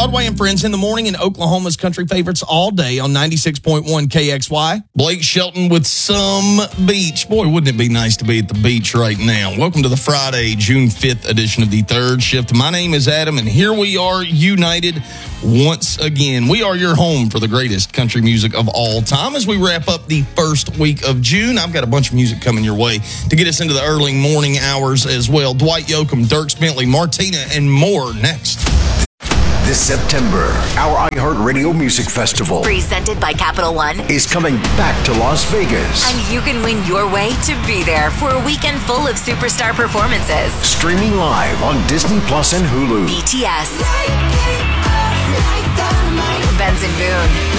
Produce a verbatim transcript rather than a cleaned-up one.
Broadway and Friends in the morning in Oklahoma's country favorites all day on ninety-six point one K X Y. Blake Shelton with some beach. Boy, wouldn't it be nice to be at the beach right now. Welcome to the Friday, June fifth edition of the Third Shift. My name is Adam, and here we are united once again. We are your home for the greatest country music of all time as we wrap up the first week of June. I've got a bunch of music coming your way to get us into the early morning hours as well. Dwight Yoakam, Dierks Bentley, Martina, and more next. This September, our iHeartRadio Music Festival, presented by Capital One, is coming back to Las Vegas. And you can win your way to be there for a weekend full of superstar performances. Streaming live on Disney Plus and Hulu. B T S, Benson Boone,